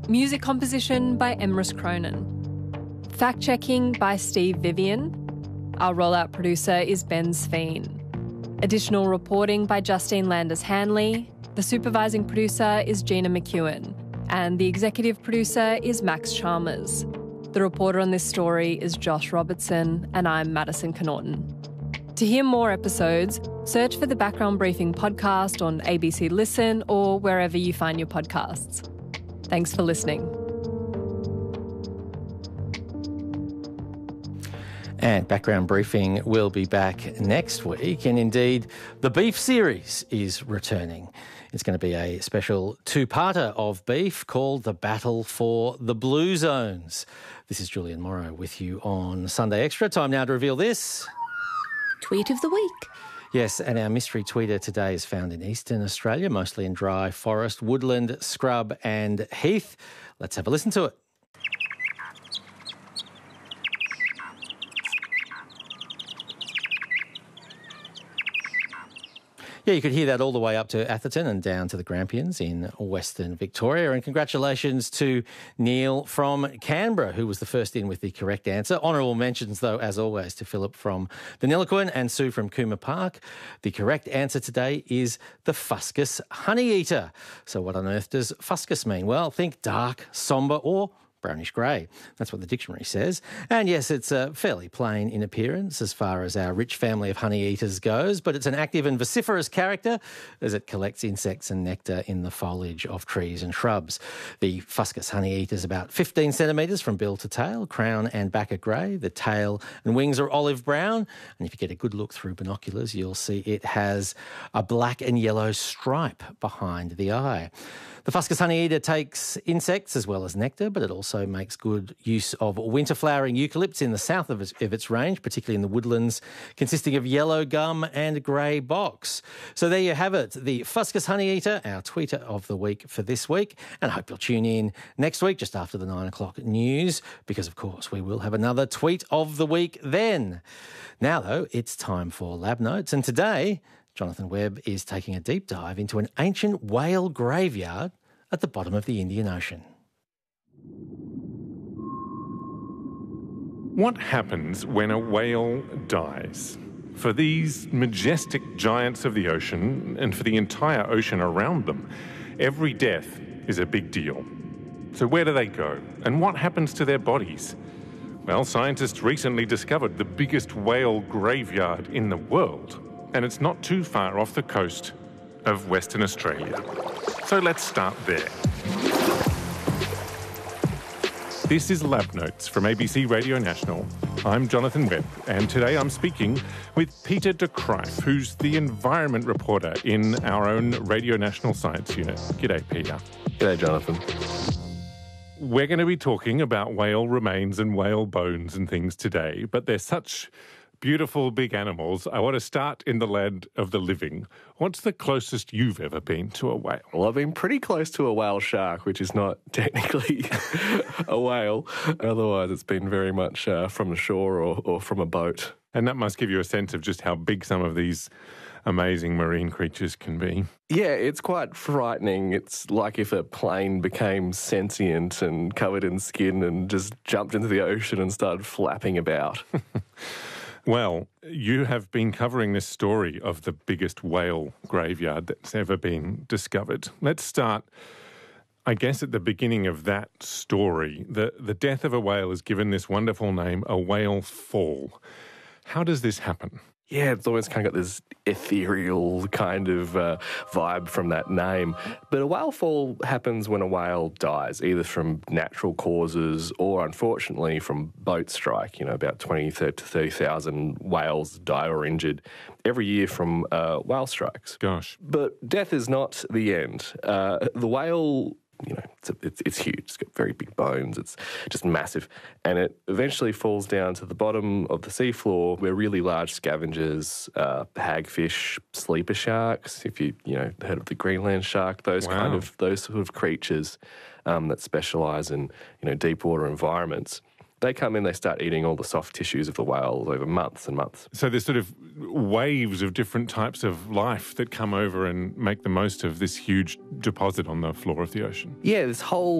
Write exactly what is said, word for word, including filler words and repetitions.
Music composition by Emrys Cronin. Fact-checking by Steve Vivian. Our rollout producer is Ben Sveen. Additional reporting by Justine Landers-Hanley. The supervising producer is Gina McEwen. And the executive producer is Max Chalmers. The reporter on this story is Josh Robertson, and I'm Madison Connaughton. To hear more episodes, search for the Background Briefing podcast on A B C Listen or wherever you find your podcasts. Thanks for listening. And Background Briefing will be back next week, and indeed the Beef series is returning. It's going to be a special two-parter of Beef called The Battle for the Blue Zones. This is Julian Morrow with you on Sunday Extra. Time now to reveal this. Tweet of the week. Yes, and our mystery tweeter today is found in eastern Australia, mostly in dry forest, woodland, scrub and heath. Let's have a listen to it. Yeah, you could hear that all the way up to Atherton and down to the Grampians in Western Victoria. And congratulations to Neil from Canberra, who was the first in with the correct answer. Honourable mentions, though, as always, to Philip from Deniliquin and Sue from Cooma Park. The correct answer today is the Fuscus honeyeater. So what on earth does Fuscus mean? Well, think dark, sombre or brownish grey. That's what the dictionary says. And yes, it's uh, fairly plain in appearance as far as our rich family of honeyeaters goes, but it's an active and vociferous character as it collects insects and nectar in the foliage of trees and shrubs. The Fuscus honeyeater is about fifteen centimetres from bill to tail. Crown and back are grey. The tail and wings are olive brown. And if you get a good look through binoculars, you'll see it has a black and yellow stripe behind the eye. The Fuscus honeyeater takes insects as well as nectar, but it also makes good use of winter flowering eucalypts in the south of its, of its range, particularly in the woodlands, consisting of yellow gum and grey box. So there you have it, the Fuscus honeyeater, our tweeter of the week for this week. And I hope you'll tune in next week just after the nine o'clock news, because, of course, we will have another tweet of the week then. Now, though, it's time for Lab Notes, and today Jonathan Webb is taking a deep dive into an ancient whale graveyard at the bottom of the Indian Ocean. What happens when a whale dies? For these majestic giants of the ocean, and for the entire ocean around them, every death is a big deal. So where do they go? And what happens to their bodies? Well, scientists recently discovered the biggest whale graveyard in the world, and it's not too far off the coast of Western Australia. So let's start there. This is Lab Notes from A B C Radio National. I'm Jonathan Webb, and today I'm speaking with Peter de Kruijf, who's the environment reporter in our own Radio National Science Unit. G'day, Peter. G'day, Jonathan. We're going to be talking about whale remains and whale bones and things today, but they're such beautiful big animals. I want to start in the land of the living. What's the closest you've ever been to a whale? Well, I've been pretty close to a whale shark, which is not technically a whale. Otherwise, it's been very much uh, from the shore or, or from a boat. And that must give you a sense of just how big some of these amazing marine creatures can be. Yeah, it's quite frightening. It's like if a plane became sentient and covered in skin and just jumped into the ocean and started flapping about. Well, you have been covering this story of the biggest whale graveyard that's ever been discovered. Let's start, I guess, at the beginning of that story. The, the death of a whale is given this wonderful name, a whale fall. How does this happen? Yeah, it's always kind of got this ethereal kind of uh, vibe from that name. But a whale fall happens when a whale dies, either from natural causes or, unfortunately, from boat strike. You know, about twenty to thirty thousand whales die or injured every year from uh, whale strikes. Gosh. But death is not the end. Uh, the whale... You know, it's, it's, it's huge. It's got very big bones. It's just massive. And it eventually falls down to the bottom of the seafloor where really large scavengers, uh, hagfish, sleeper sharks, if you, you know, heard of the Greenland shark, those wow. kind of, those sort of creatures um, that specialise in, you know, deep water environments. They come in, they start eating all the soft tissues of the whales over months and months. So there's sort of waves of different types of life that come over and make the most of this huge deposit on the floor of the ocean. Yeah, this whole